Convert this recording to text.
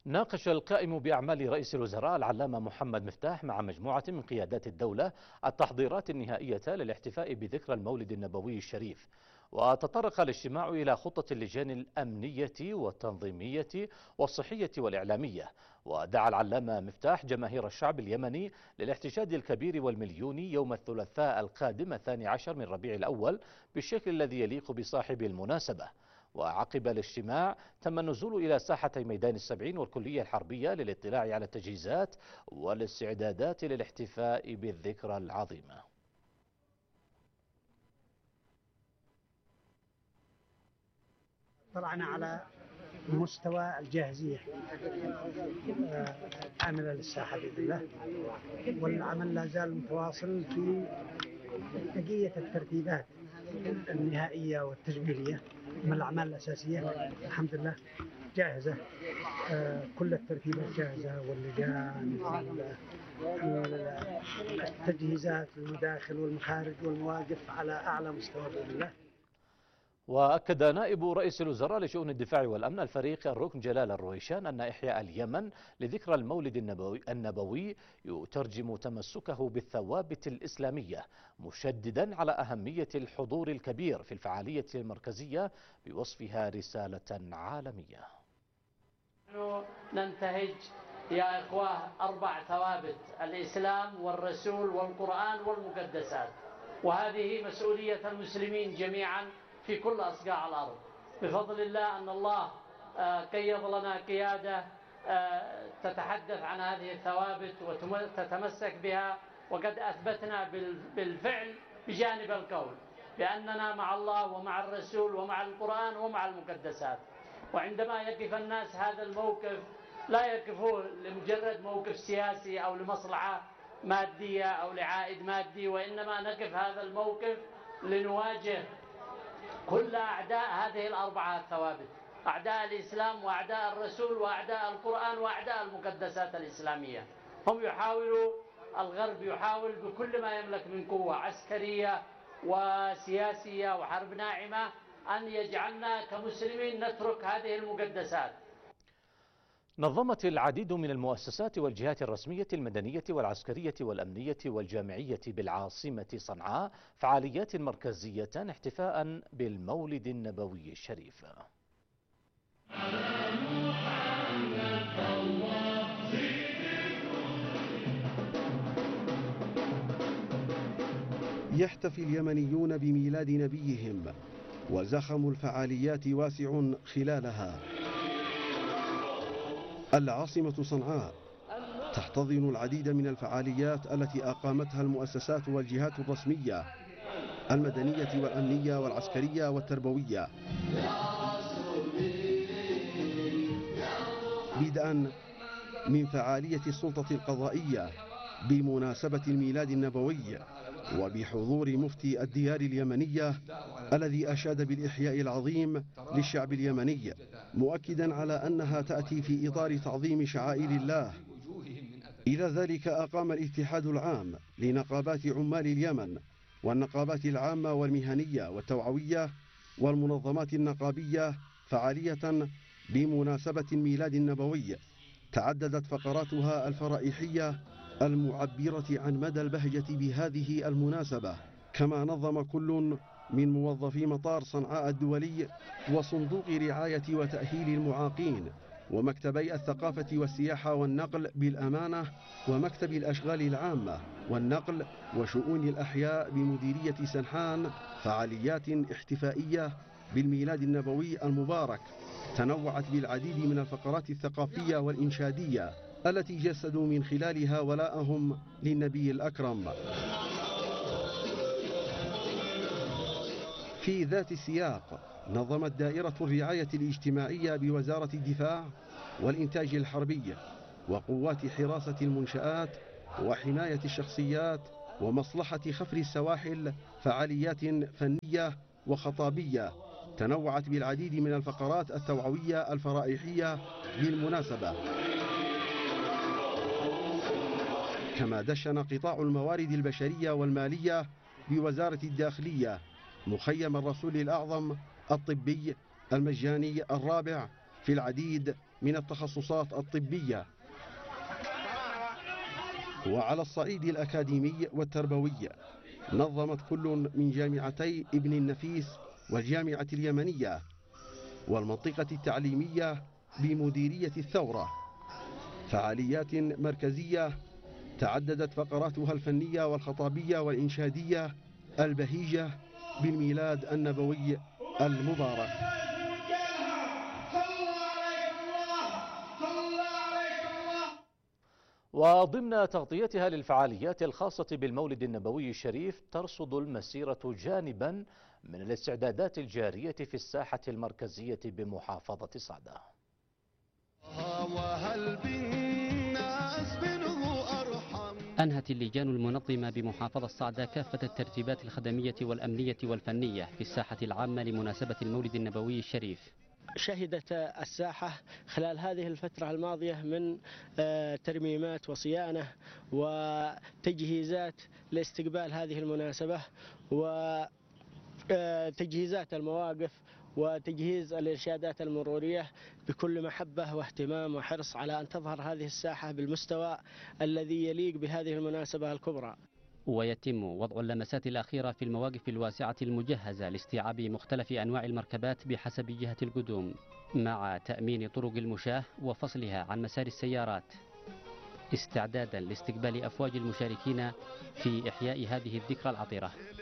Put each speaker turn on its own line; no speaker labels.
ناقش القائم بأعمال رئيس الوزراء العلامة محمد مفتاح مع مجموعة من قيادات الدولة التحضيرات النهائية للاحتفاء بذكرى المولد النبوي الشريف. وتطرق الاجتماع إلى خطة اللجان الأمنية والتنظيمية والصحية والإعلامية. ودعا العلامة مفتاح جماهير الشعب اليمني للاحتشاد الكبير والمليوني يوم الثلاثاء القادم 12 من ربيع الأول بالشكل الذي يليق بصاحب المناسبة. وعقب الاجتماع تم النزول إلى ساحتي ميدان السبعين والكلية الحربية للاطلاع على التجهيزات والاستعدادات للاحتفاء بالذكرى العظيمة.
طلعنا على مستوى الجاهزية عاملة للساحة بإذن الله، والعمل لا زال متواصل في بقية الترتيبات النهائية والتجميلية من الأعمال الأساسية. الحمد لله جاهزة، كل الترتيبات جاهزة، واللجان التجهيزات المداخل والمخارج والمواقف على أعلى مستوى بإذن الله.
وأكد نائب رئيس الوزراء لشؤون الدفاع والأمن الفريق الركن جلال الرويشان أن إحياء اليمن لذكرى المولد النبوي يترجم تمسكه بالثوابت الإسلامية، مشددا على أهمية الحضور الكبير في الفعالية المركزية بوصفها رسالة عالمية.
نحن ننتهج يا إخوة 4 ثوابت: الإسلام والرسول والقرآن والمقدسات، وهذه مسؤولية المسلمين جميعا في كل أصقاع الأرض. بفضل الله أن الله قيض لنا قيادة تتحدث عن هذه الثوابت وتتمسك بها، وقد أثبتنا بالفعل بجانب القول بأننا مع الله ومع الرسول ومع القرآن ومع المقدسات. وعندما يقف الناس هذا الموقف لا يقفون لمجرد موقف سياسي أو لمصلحة مادية أو لعائد مادي، وإنما نقف هذا الموقف لنواجه كل أعداء هذه ال4 ثوابت: أعداء الإسلام وأعداء الرسول وأعداء القرآن وأعداء المقدسات الإسلامية. هم يحاولوا، الغرب يحاول بكل ما يملك من قوة عسكرية وسياسية وحرب ناعمة أن يجعلنا كمسلمين نترك هذه المقدسات.
نظمت العديد من المؤسسات والجهات الرسمية المدنية والعسكرية والأمنية والجامعية بالعاصمة صنعاء فعاليات مركزية احتفاء بالمولد النبوي الشريف.
يحتفي اليمنيون بميلاد نبيهم، وزخم الفعاليات واسع خلالها. العاصمة صنعاء تحتضن العديد من الفعاليات التي أقامتها المؤسسات والجهات الرسمية المدنية والأمنية والعسكرية والتربوية، بدءا من فعالية السلطة القضائية بمناسبة الميلاد النبوي وبحضور مفتي الديار اليمنية الذي أشاد بالإحياء العظيم للشعب اليمني، مؤكدا على أنها تأتي في إطار تعظيم شعائر الله. إلى ذلك أقام الاتحاد العام لنقابات عمال اليمن والنقابات العامة والمهنية والتوعوية والمنظمات النقابية فعالية بمناسبة الميلاد النبوي تعددت فقراتها الفرائحية المعبرة عن مدى البهجة بهذه المناسبة. كما نظم كل من موظفي مطار صنعاء الدولي وصندوق رعاية وتأهيل المعاقين ومكتبي الثقافة والسياحة والنقل بالأمانة ومكتب الأشغال العامة والنقل وشؤون الأحياء بمديرية سنحان فعاليات احتفائية بالميلاد النبوي المبارك تنوعت بالعديد من الفقرات الثقافية والإنشادية التي جسدوا من خلالها ولاءهم للنبي الأكرم. في ذات السياق نظمت دائرة الرعاية الاجتماعية بوزارة الدفاع والإنتاج الحربي وقوات حراسة المنشآت وحماية الشخصيات ومصلحة خفر السواحل فعاليات فنية وخطابية تنوعت بالعديد من الفقرات التوعوية الفرائحية بالمناسبة. كما دشن قطاع الموارد البشرية والمالية بوزارة الداخلية مخيم الرسول الأعظم الطبي المجاني الرابع في العديد من التخصصات الطبية. وعلى الصعيد الأكاديمي والتربوي نظمت كل من جامعتي ابن النفيس والجامعة اليمنية والمنطقة التعليمية بمديرية الثورة فعاليات مركزية تعددت فقراتها الفنية والخطابية والإنشادية البهيجة بالميلاد النبوي المبارك.
وضمن تغطيتها للفعاليات الخاصة بالمولد النبوي الشريف ترصد المسيرة جانبا من الاستعدادات الجارية في الساحة المركزية بمحافظة صعدة.
أنهت اللجان المنظمة بمحافظة صعدة كافة الترتيبات الخدمية والأمنية والفنية في الساحة العامة لمناسبة المولد النبوي الشريف.
شهدت الساحة خلال هذه الفترة الماضية من ترميمات وصيانة وتجهيزات لاستقبال هذه المناسبة وتجهيزات المواقف وتجهيز الإرشادات المرورية بكل محبة واهتمام وحرص على أن تظهر هذه الساحة بالمستوى الذي يليق بهذه المناسبة الكبرى.
ويتم وضع اللمسات الأخيرة في المواقف الواسعة المجهزة لاستيعاب مختلف أنواع المركبات بحسب جهة القدوم مع تأمين طرق المشاة وفصلها عن مسار السيارات استعدادا لاستقبال أفواج المشاركين في إحياء هذه الذكرى العطرة.